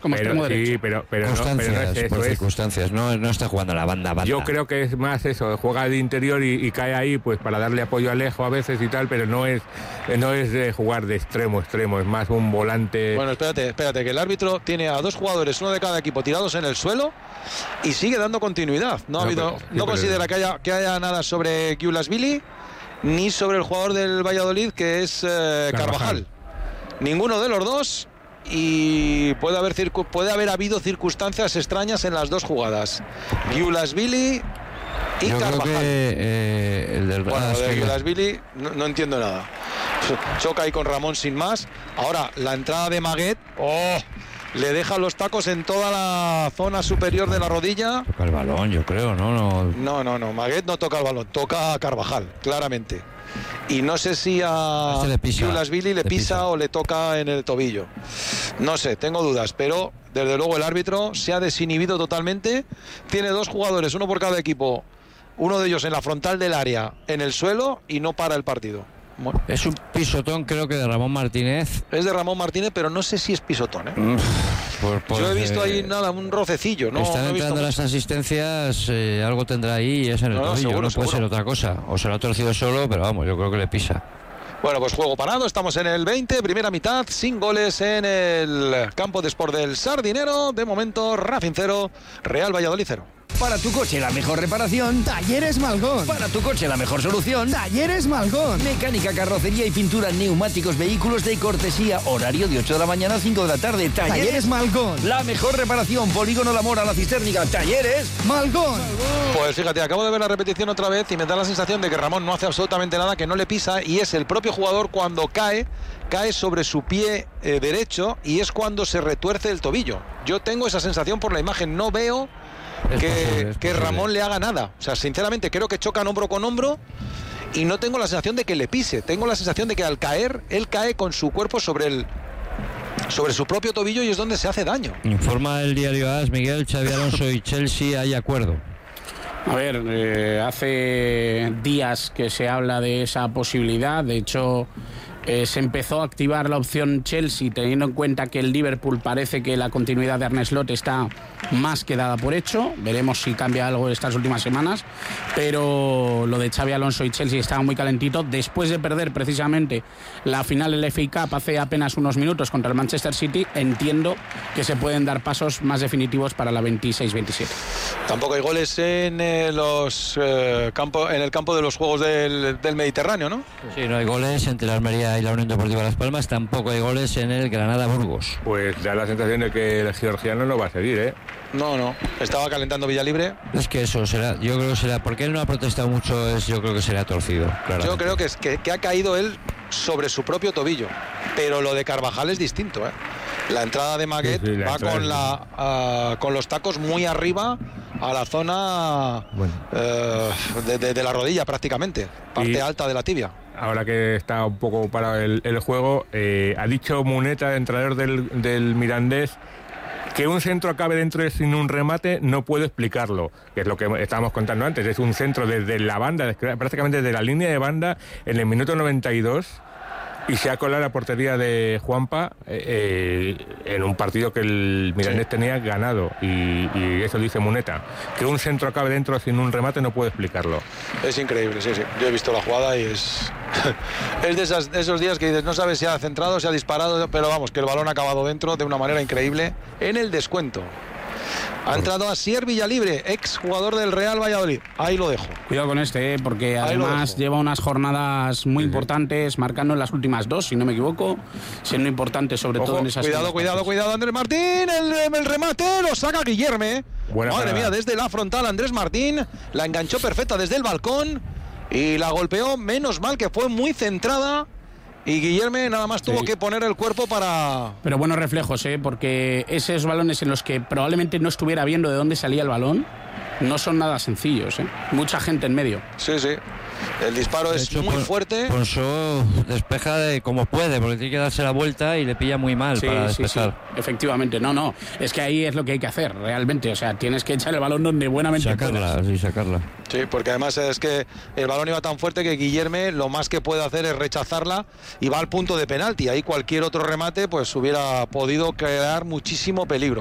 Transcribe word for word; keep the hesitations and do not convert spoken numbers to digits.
como pero, extremo sí, derecho. pero, pero, no, pero no es eso, por es, circunstancias, no, no está jugando la banda, banda. Yo creo que es más eso, juega de interior y, y cae ahí pues para darle apoyo a Alejo a veces y tal, pero no es no es de jugar de extremo extremo, es más un volante. Bueno, espérate, espérate, que el árbitro tiene a dos jugadores, uno de cada equipo, tirados en el suelo y sigue dando continuidad. No, ha No, habido, pero- sí, no pero- considera que haya, que haya nada sobre Guiulasvili ni sobre el jugador del Valladolid, que es eh, Carvajal. Carvajal. Ninguno de los dos. Y puede haber circu- puede haber habido circunstancias extrañas en las dos jugadas. Guiulasvili y Yo Carvajal. creo que eh, el del Bueno, ah, es de que- Guiulasvili no, no entiendo nada. Choca ahí con Ramón sin más. Ahora, la entrada de Maguet, ¡oh!, le deja los tacos en toda la zona superior de la rodilla. toca el balón, yo creo, ¿no? no No, no, no, Maguet no toca el balón, toca a Carvajal, claramente. Y no sé si a Este le pisa, Guiulasvili le le pisa, pisa. o le toca en el tobillo. No sé, tengo dudas, pero desde luego el árbitro se ha desinhibido totalmente. Tiene dos jugadores, uno por cada equipo, uno de ellos en la frontal del área, en el suelo, y no para el partido. Bueno, Es un pisotón, creo que de Ramón Martínez. es de Ramón Martínez, pero no sé si es pisotón, ¿eh? Por- por- Yo he visto eh, ahí nada, un rocecillo, ¿no? Están no he visto entrando mucho. las asistencias, eh, algo tendrá ahí y es en el No, no, tobillo, seguro, no puede seguro. ser otra cosa. O se lo ha torcido solo, pero vamos, yo creo que le pisa. Bueno, pues juego parado, estamos en el veinte, primera mitad, sin goles en el campo de Sport del Sardinero. De momento, Racing cero, Real Valladolid cero. Para tu coche la mejor reparación, Talleres Malgón. para tu coche la mejor solución, Talleres Malgón. mecánica, carrocería y pintura, neumáticos, vehículos de cortesía, horario de ocho de la mañana a cinco de la tarde. Talleres Talleres Malgón. La mejor reparación, Polígono La Mora, La Cisterniga, Talleres. Malgón. Pues fíjate, acabo de ver la repetición otra vez y me da la sensación de que Ramón no hace absolutamente nada, que no le pisa, y es el propio jugador cuando cae, cae sobre su pie eh, derecho, y es cuando se retuerce el tobillo. Yo tengo esa sensación por la imagen, no veo Es que, posible, es que posible. Ramón le haga nada. O sea, sinceramente creo que chocan hombro con hombro y no tengo la sensación de que le pise. Tengo la sensación de que al caer, él cae con su cuerpo sobre el sobre su propio tobillo y es donde se hace daño. Informa el diario A S, Miguel, Xabi Alonso y Chelsea, hay acuerdo. A ver, eh, hace días que se habla de esa posibilidad. De hecho, eh, se empezó a activar la opción Chelsea, teniendo en cuenta que el Liverpool parece que la continuidad de Arne Slot está más que dada por hecho. Veremos si cambia algo estas últimas semanas. Pero lo de Xabi Alonso y Chelsea estaba muy calentito. Después de perder precisamente la final del F A Cup hace apenas unos minutos contra el Manchester City, entiendo que se pueden dar pasos más definitivos para la veintiséis veintisiete. Tampoco hay goles en eh, los eh, campo, en el campo de los Juegos del, del Mediterráneo, ¿no? Sí, no hay goles entre la Almería y la Unión Deportiva Las Palmas, tampoco hay goles en el Granada-Burgos. Pues da la sensación de que el georgiano no va a seguir, ¿eh? No, no. Estaba calentando Villalibre. Es que eso será, yo creo que será, porque él no ha protestado mucho, es, yo creo que será torcido, claramente. Yo creo que, es, que, que ha caído él sobre su propio tobillo. Pero lo de Carvajal es distinto, ¿eh? La entrada de Maguet Sí, sí, la va entrada con, es- la, ah, con los tacos muy arriba a la zona Bueno. eh, de, de- de la rodilla prácticamente, parte Y- alta de la tibia. Ahora que está un poco parado el, el juego, eh, ha dicho Muneta, entrenador del, del Mirandés, que un centro acabe dentro de sin un remate no puedo explicarlo, que es lo que estábamos contando antes. Es un centro desde la banda, desde- prácticamente desde la línea de banda en el minuto noventa y dos, y se ha colado la portería de Juanpa eh, eh, en un partido que el Mirandés tenía ganado, y, y eso dice Muneta, que un centro acabe dentro sin un remate no puedo explicarlo. Es increíble, sí, sí. Yo he visto la jugada y es es de, esas, de esos días que dices, no sabes si ha centrado, si ha disparado, pero vamos, que el balón ha acabado dentro de una manera increíble en el descuento. Ha entrado Asier Villalibre, ex jugador del Real Valladolid. Ahí lo dejo. Cuidado con este, ¿eh? Porque Ahí lo además dejo. lleva unas jornadas muy importantes, marcando en las últimas dos, si no me equivoco, siendo importante sobre Ojo, todo en esas cuidado, segundas cuidado, partes. cuidado, Andrés Martín, el, el remate lo saca Guillerme. Buena Madre parada. mía, desde la frontal Andrés Martín, la enganchó perfecta desde el balcón y la golpeó, menos mal que fue muy centrada y Guillerme nada más tuvo Sí. que poner el cuerpo para... Pero buenos reflejos, ¿eh? Porque esos balones en los que probablemente no estuviera viendo de dónde salía el balón no son nada sencillos, ¿eh? Mucha gente en medio. Sí, sí. El disparo es hecho, muy Pon- fuerte. Ponsó despeja de como puede, porque tiene que darse la vuelta y le pilla muy mal Sí, para sí, despejar. sí, efectivamente. No, no, es que ahí es lo que hay que hacer, realmente. O sea, tienes que echar el balón donde buenamente Sacarla, puedas. sí, sacarla. Sí, porque además es que el balón iba tan fuerte que Guillerme lo más que puede hacer es rechazarla y va al punto de penalti. Ahí cualquier otro remate pues hubiera podido crear muchísimo peligro.